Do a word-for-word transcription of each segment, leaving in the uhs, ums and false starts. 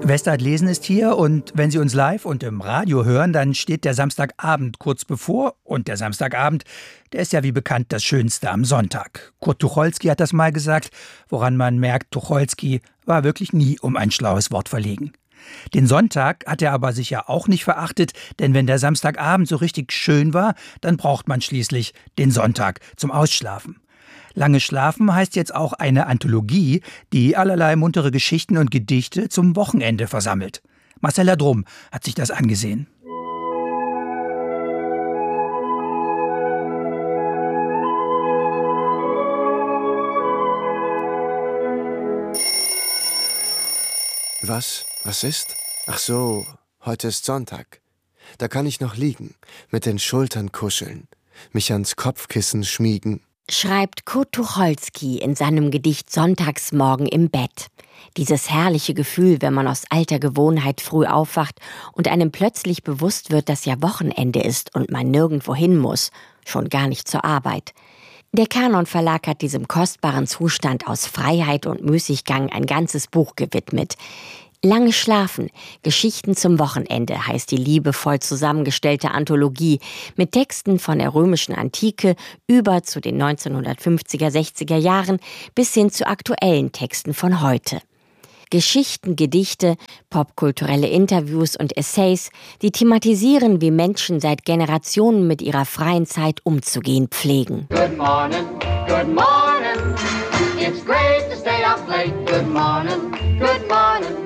Westart Lesen ist hier und wenn Sie uns live und im Radio hören, dann steht der Samstagabend kurz bevor. Und der Samstagabend, der ist ja wie bekannt das Schönste am Sonntag. Kurt Tucholsky hat das mal gesagt, woran man merkt, Tucholsky war wirklich nie um ein schlaues Wort verlegen. Den Sonntag hat er aber sicher auch nicht verachtet, denn wenn der Samstagabend so richtig schön war, dann braucht man schließlich den Sonntag zum Ausschlafen. Lange Schlafen heißt jetzt auch eine Anthologie, die allerlei muntere Geschichten und Gedichte zum Wochenende versammelt. Marcella Drum hat sich das angesehen. Was? Was ist? Ach so, heute ist Sonntag. Da kann ich noch liegen, mit den Schultern kuscheln, mich ans Kopfkissen schmiegen. Schreibt Kurt Tucholsky in seinem Gedicht Sonntagsmorgen im Bett. Dieses herrliche Gefühl, wenn man aus alter Gewohnheit früh aufwacht und einem plötzlich bewusst wird, dass ja Wochenende ist und man nirgendwo hin muss, schon gar nicht zur Arbeit. Der Kanon Verlag hat diesem kostbaren Zustand aus Freiheit und Müßiggang ein ganzes Buch gewidmet. Lange Schlafen, Geschichten zum Wochenende heißt die liebevoll zusammengestellte Anthologie mit Texten von der römischen Antike über zu den neunzehnhundertfünfziger, sechziger Jahren bis hin zu aktuellen Texten von heute. Geschichten, Gedichte, popkulturelle Interviews und Essays, die thematisieren, wie Menschen seit Generationen mit ihrer freien Zeit umzugehen pflegen. Good morning, good morning, it's great to stay up late. Good morning, good morning.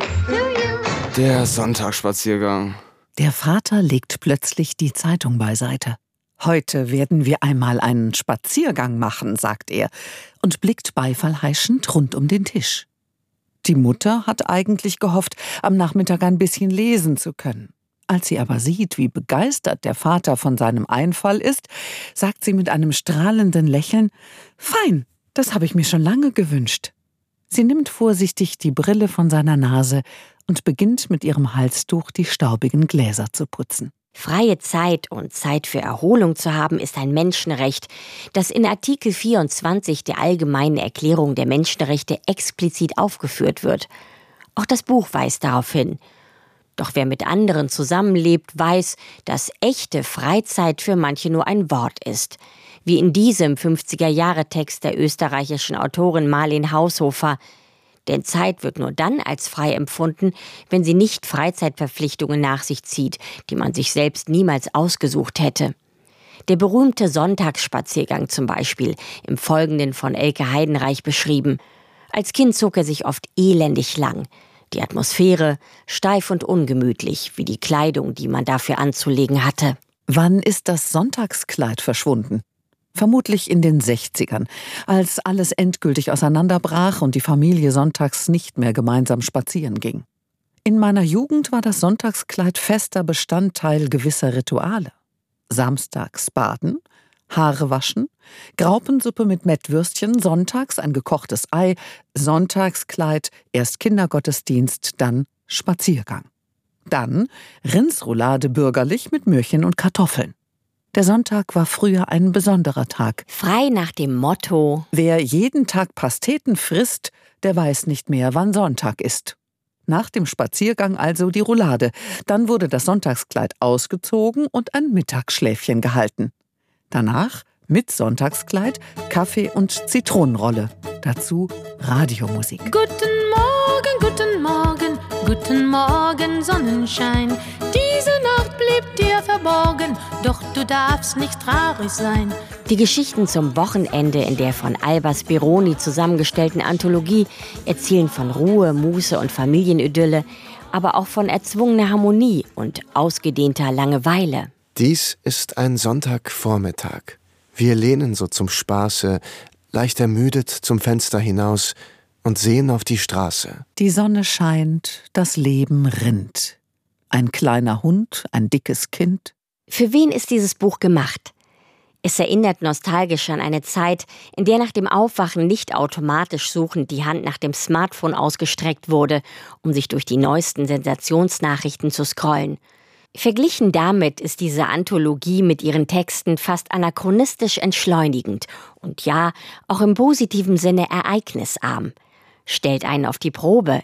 Der Sonntagsspaziergang. Der Vater legt plötzlich die Zeitung beiseite. Heute werden wir einmal einen Spaziergang machen, sagt er und blickt beifallheischend rund um den Tisch. Die Mutter hat eigentlich gehofft, am Nachmittag ein bisschen lesen zu können. Als sie aber sieht, wie begeistert der Vater von seinem Einfall ist, sagt sie mit einem strahlenden Lächeln: »Fein, das habe ich mir schon lange gewünscht.« Sie nimmt vorsichtig die Brille von seiner Nase und beginnt mit ihrem Halstuch die staubigen Gläser zu putzen. Freie Zeit und Zeit für Erholung zu haben, ist ein Menschenrecht, das in Artikel vierundzwanzig der Allgemeinen Erklärung der Menschenrechte explizit aufgeführt wird. Auch das Buch weist darauf hin. Doch wer mit anderen zusammenlebt, weiß, dass echte Freizeit für manche nur ein Wort ist. Wie in diesem fünfziger-Jahre-Text der österreichischen Autorin Marleen Haushofer. Denn Zeit wird nur dann als frei empfunden, wenn sie nicht Freizeitverpflichtungen nach sich zieht, die man sich selbst niemals ausgesucht hätte. Der berühmte Sonntagsspaziergang zum Beispiel, im Folgenden von Elke Heidenreich beschrieben. Als Kind zog er sich oft elendig lang. Die Atmosphäre steif und ungemütlich, wie die Kleidung, die man dafür anzulegen hatte. Wann ist das Sonntagskleid verschwunden? Vermutlich in den sechzigern, als alles endgültig auseinanderbrach und die Familie sonntags nicht mehr gemeinsam spazieren ging. In meiner Jugend war das Sonntagskleid fester Bestandteil gewisser Rituale. Samstags baden, Haare waschen, Graupensuppe mit Mettwürstchen, sonntags ein gekochtes Ei, Sonntagskleid, erst Kindergottesdienst, dann Spaziergang. Dann Rindsroulade bürgerlich mit Möhrchen und Kartoffeln. Der Sonntag war früher ein besonderer Tag. Frei nach dem Motto: Wer jeden Tag Pasteten frisst, der weiß nicht mehr, wann Sonntag ist. Nach dem Spaziergang also die Roulade. Dann wurde das Sonntagskleid ausgezogen und ein Mittagsschläfchen gehalten. Danach, mit Sonntagskleid, Kaffee und Zitronenrolle. Dazu Radiomusik. Guten Morgen, guten Morgen, guten Morgen, Sonnenschein. Diese Nacht blieb dir verborgen, doch du darfst nicht traurig sein. Die Geschichten zum Wochenende in der von Alba Spironi zusammengestellten Anthologie erzählen von Ruhe, Muße und Familienidylle, aber auch von erzwungener Harmonie und ausgedehnter Langeweile. Dies ist ein Sonntagvormittag. Wir lehnen so zum Spaße, leicht ermüdet zum Fenster hinaus und sehen auf die Straße. Die Sonne scheint, das Leben rinnt. Ein kleiner Hund, ein dickes Kind. Für wen ist dieses Buch gemacht? Es erinnert nostalgisch an eine Zeit, in der nach dem Aufwachen nicht automatisch suchend die Hand nach dem Smartphone ausgestreckt wurde, um sich durch die neuesten Sensationsnachrichten zu scrollen. Verglichen damit ist diese Anthologie mit ihren Texten fast anachronistisch entschleunigend und ja, auch im positiven Sinne ereignisarm. Stellt einen auf die Probe.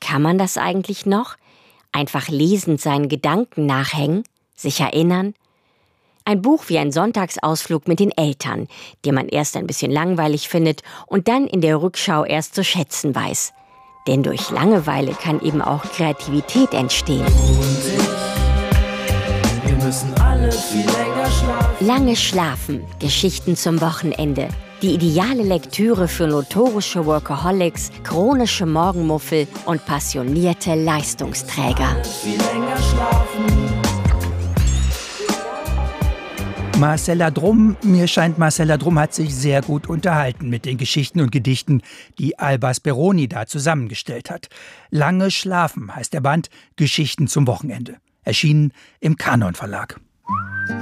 Kann man das eigentlich noch? Einfach lesend seinen Gedanken nachhängen? Sich erinnern? Ein Buch wie ein Sonntagsausflug mit den Eltern, den man erst ein bisschen langweilig findet und dann in der Rückschau erst zu schätzen weiß. Denn durch Langeweile kann eben auch Kreativität entstehen. Wir müssen alle viel länger schlafen. Lange schlafen, Geschichten zum Wochenende. Die ideale Lektüre für notorische Workaholics, chronische Morgenmuffel und passionierte Leistungsträger. Viel länger schlafen. Marcella Drum, mir scheint, Marcella Drum hat sich sehr gut unterhalten mit den Geschichten und Gedichten, die Alba Speroni da zusammengestellt hat. Lange schlafen heißt der Band Geschichten zum Wochenende. Erschienen im Kanon Verlag.